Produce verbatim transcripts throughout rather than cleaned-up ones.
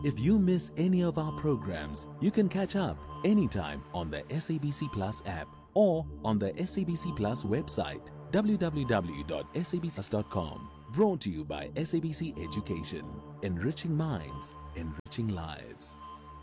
If you miss any of our programs, you can catch up anytime on the S A B C Plus app or on the S A B C Plus website, w w w dot s a b c dot com. Brought to you by S A B C Education, enriching minds, enriching lives.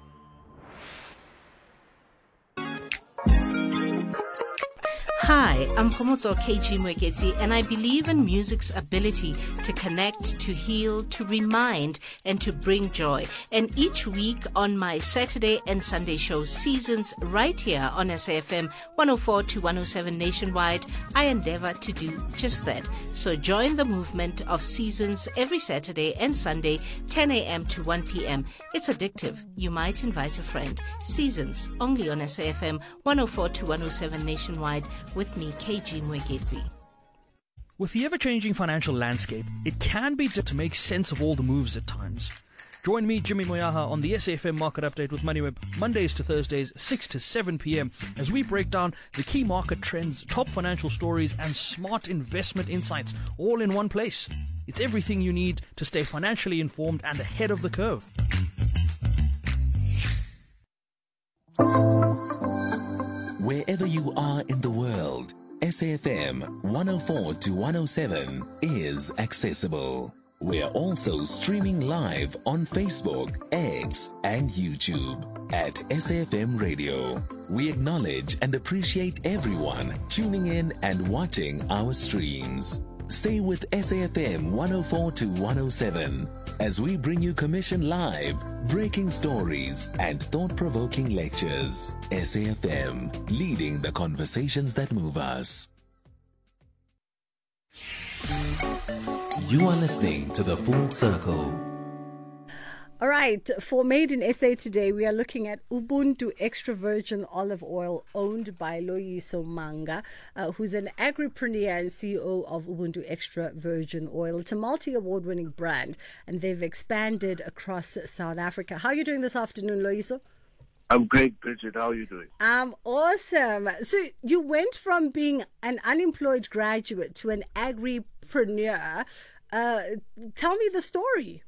Hi, I'm Khomotso K G Mweketi, and I believe in music's ability to connect, to heal, to remind, and to bring joy. And each week on my Saturday and Sunday show Seasons, right here on S A F M one oh four to one oh seven nationwide, I endeavor to do just that. So join the movement of Seasons every Saturday and Sunday, ten a.m. to one p.m. It's addictive. You might invite a friend. Seasons, only on S A F M one oh four to one oh seven nationwide, with me, K G Mweketi. With the ever-changing financial landscape, it can be difficult to make sense of all the moves at times. Join me, Jimmy Moyaha, on the S A F M Market Update with MoneyWeb, Mondays to Thursdays, six to seven p.m, as we break down the key market trends, top financial stories, and smart investment insights, all in one place. It's everything you need to stay financially informed and ahead of the curve. Wherever you are in the world, S A F M one oh four to one oh seven is accessible. We're also streaming live on Facebook, X, and YouTube at S A F M Radio. We acknowledge and appreciate everyone tuning in and watching our streams. Stay with S A F M one oh four to one oh seven as we bring you Commission Live, breaking stories, and thought-provoking lectures. S A F M, leading the conversations that move us. You are listening to The Full Circle. All right, for Made in S A today, we are looking at Ubuntu Extra Virgin Olive Oil, owned by Loyiso Manga, uh, who's an agripreneur and C E O of Ubuntu Extra Virgin Oil. It's a multi-award winning brand, and they've expanded across South Africa. How are you doing this afternoon, Loyiso? I'm great, Bridget. How are you doing? I'm awesome. So you went from being an unemployed graduate to an agripreneur. Uh, tell me the story.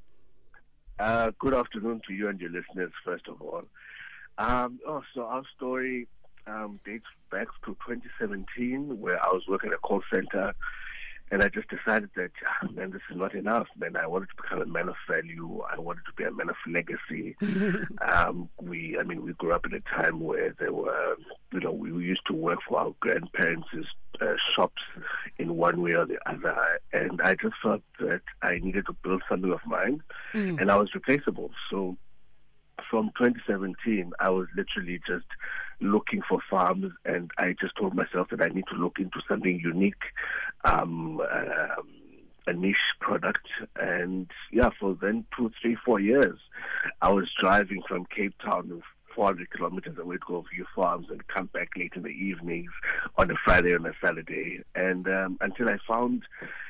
Uh, good afternoon to you and your listeners, first of all. Um, oh, so our story um, dates back to twenty seventeen, where I was working at a call center, and I just decided that, ah, man, this is not enough, man. I wanted to become a man of value. I wanted to be a man of legacy. um, we, I mean, we grew up in a time where there were, you know, we used to work for our grandparents' uh, shops in one way or the other, and I just felt that I needed to build something of mine, mm. and I was replaceable. So from twenty seventeen, I was literally just looking for farms, and I just told myself that I need to look into something unique, um, um, a niche product. And yeah, for then two, three, four years, I was driving from Cape Town four hundred kilometers away to go view farms and come back late in the evenings on a Friday and a Saturday, and um, until I found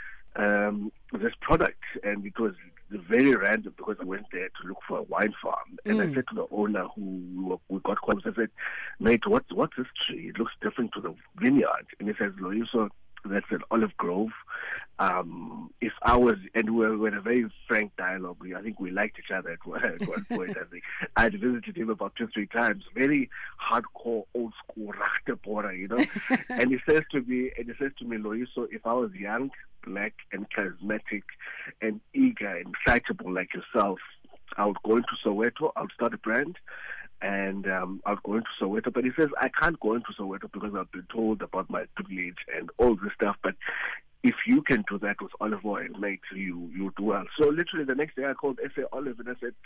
um, this product, and it was very random because I went there to look for a wine farm, and mm. I said to the owner who we, were, we got close, I said, mate, what, what's this tree? It looks different to the vineyard. And he says, Loyiso, that's an olive grove. Um, if I was, and we were in a very frank dialogue, we, I think we liked each other at one, at one point. I think I had visited him about two, three times. Very hardcore, old school, Rachtepora, you know. and he says to me, and he says to me, Loyiso, if I was young, black, and charismatic, and eager, and excitable like yourself, I would go into Soweto. I would start a brand. And um, I was going to Soweto, but he says, I can't go into Soweto because I've been told about my privilege and all this stuff. But if you can do that with olive oil, mate, you, you do well. So literally the next day I called S A Olive and I said,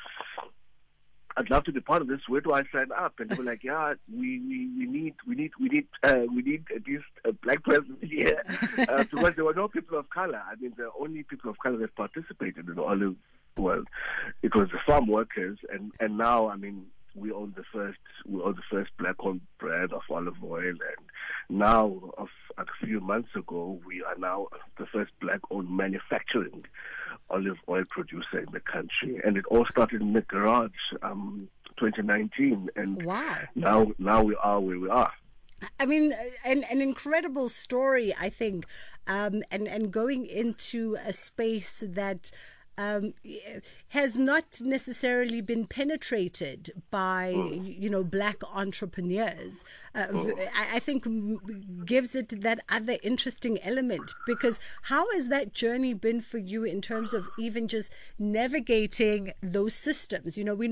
I'd love to be part of this. Where do I sign up? And they were like, yeah, we, we, we need we need we need uh, we need at least a black person here uh, because there were no people of color. I mean, the only people of color that participated in the olive oil, it was the farm workers, and and now I mean. We own the first, we own the first black-owned brand of olive oil, and now, of a few months ago, we are now the first black-owned manufacturing olive oil producer in the country. And it all started in the garage, um, twenty nineteen, and wow. now, now we are where we are. I mean, an an incredible story, I think, um, and and going into a space that. um, has not necessarily been penetrated by, mm. you know, black entrepreneurs, uh, mm. I, I think gives it that other interesting element. Because how has that journey been for you in terms of even just navigating those systems? You know, we